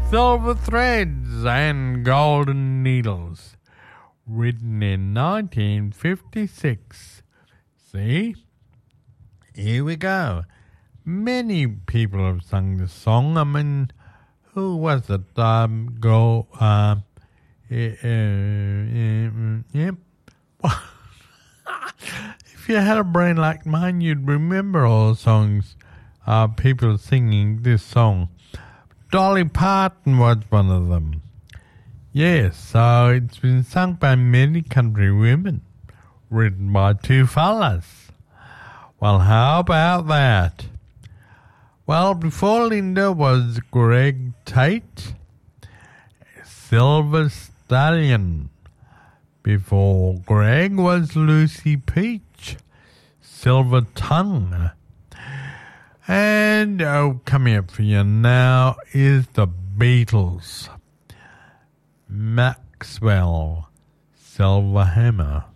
Silver Threads and Golden Needles, written in 1956. See? Here we go. Many people have sung this song. I mean, who was it? Yep. If you had a brain like mine, you'd remember all the songs, people singing this song. Dolly Parton was one of them. Yes, so it's been sung by many country women, written by two fellas. Well, how about that? Well, before Linda was Greg Tate, Silver Stallion. Before Greg was Lucy Peach, Silver Tongue. And coming up for you now is the Beatles. Maxwell, Silver Hammer.